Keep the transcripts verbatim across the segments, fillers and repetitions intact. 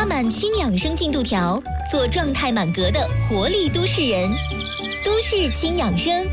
加满氢养生进度条，做状态满格的活力都市人。都市氢养生。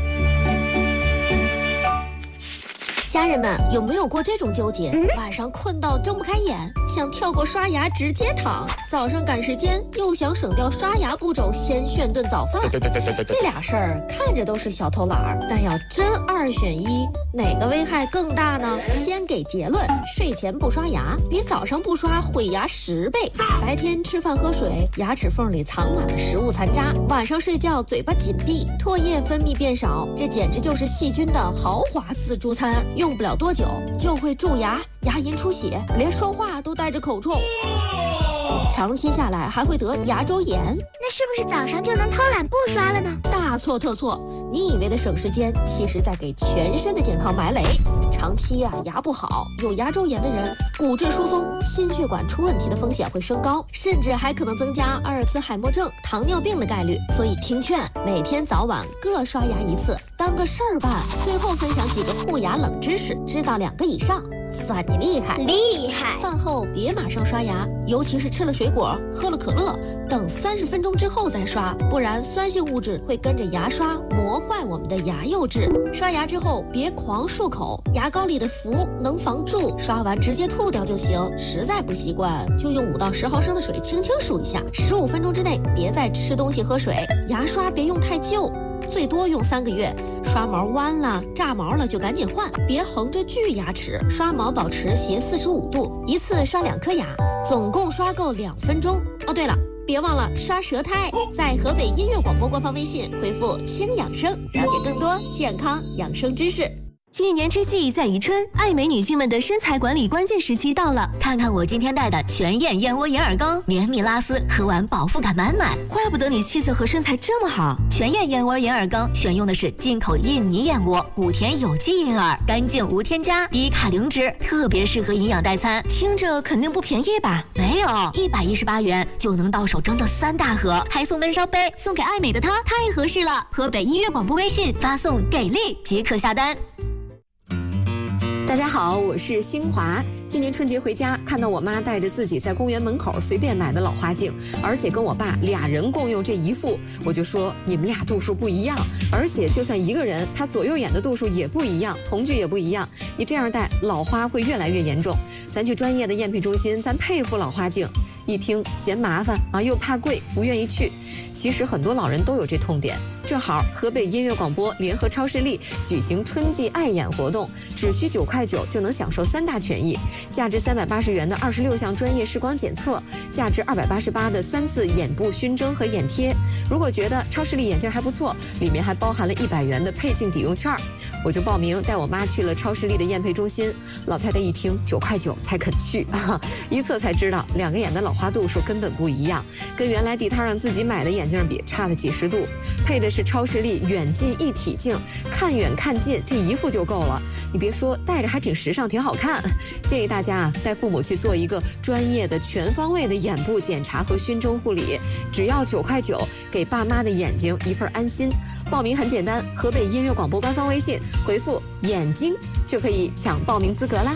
家人们有没有过这种纠结？嗯、晚上困到睁不开眼，想跳过刷牙直接躺；早上赶时间又想省掉刷牙步骤，先炫顿早饭。对对对对对这俩事儿看着都是小偷懒儿，但要真二选一，哪个危害更大呢？先给结论：睡前不刷牙比早上不刷毁牙十倍。白天吃饭喝水，牙齿缝里藏满了食物残渣；晚上睡觉嘴巴紧闭，唾液分泌变少，这简直就是细菌的豪华自助餐。用不了多久就会蛀牙、牙龈出血，连说话都带着口臭。长期下来还会得牙周炎。 那是不是早上就能偷懒不刷了呢？ 大错特错！你以为的省时间，其实在给全身的健康埋雷。长期啊牙不好、有牙周炎的人，骨质疏松、心血管出问题的风险会升高，甚至还可能增加阿尔茨海默症、糖尿病的概率。所以听劝，每天早晚各刷牙一次，当个事儿办。最后分享几个护牙冷知识，知道两个以上，算你厉害！ 厉害！ 饭后别马上刷牙，尤其是吃了水果、喝了可乐，等三十分钟之后再刷，不然酸性物质会跟着牙刷磨坏我们的牙釉质。刷牙之后别狂漱口，牙膏里的氟能防蛀，刷完直接吐掉就行。实在不习惯，就用五到十毫升的水轻轻漱一下。十五分钟之内别再吃东西喝水。牙刷别用太旧，最多用三个月，刷毛弯了、炸毛了就赶紧换，别横着锯牙齿。刷毛保持斜四十五度，一次刷两颗牙，总共刷够两分钟。哦，对了，别忘了刷舌苔。在河北音乐广播官方微信回复“轻养生”，了解更多健康养生知识。 一年之计在于春，爱美女性们的身材管理关键时期到了。 看看我今天带的全燕燕窝眼耳膏，绵密拉丝，喝完饱腹感满满。 怪不得你气色和身材这么好。 全燕燕窝眼耳膏选用的是进口印尼燕窝，古田有机银耳，干净无添加，低卡零脂，特别适合营养代餐。 听着肯定不便宜吧？ 没有，一百一十八元就能到手整整三大盒，还送温烧杯，送给爱美的她太合适了。河北音乐广播微信发送给力即可下单。 大家好，我是新华。今年春节回家，看到我妈带着自己在公园门口随便买的老花镜，而且跟我爸俩人共用这一副，我就说你们俩度数不一样，而且就算一个人，他左右眼的度数也不一样，瞳距也不一样，你这样戴老花会越来越严重。咱去专业的验配中心，咱配副老花镜。一听嫌麻烦啊，又怕贵，不愿意去。其实很多老人都有这痛点。正好河北音乐广播联合超视力举行春季爱眼活动，只需九块九就能享受三大权益：价值三百八十元的二十六项专业视光检测，价值二百八十八的三次眼部熏蒸和眼贴。如果觉得超视力眼镜还不错，里面还包含了一百元的配镜抵用券。我就报名带我妈去了超视力的验配中心。老太太一听九块九才肯去啊，一测才知道两个眼的老花度数根本不一样，跟原来地摊上自己买的眼镜比差了几十度。配的是超视力远近一体镜，看远看近这一副就够了。你别说，戴着还挺时尚，挺好看。建议大家啊，带父母去做一个专业的全方位的眼部检查和熏蒸护理，只要九块九，给爸妈的眼睛一份安心。报名很简单，河北音乐广播官方微信回复眼睛就可以抢报名资格啦。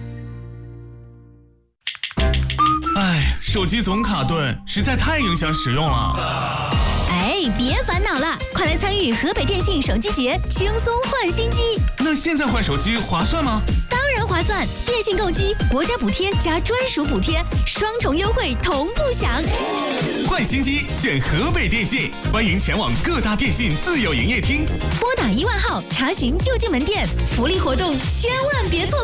哎，手机总卡顿，实在太影响使用了。 哎，别烦恼了，快来参与河北电信手机节，轻松换新机。 那现在换手机划算吗？ 当然划算，电信购机，国家补贴加专属补贴，双重优惠同步享。 换新机选河北电信，欢迎前往各大电信自有营业厅， 拨打一万号查询就近门店，福利活动千万别错过。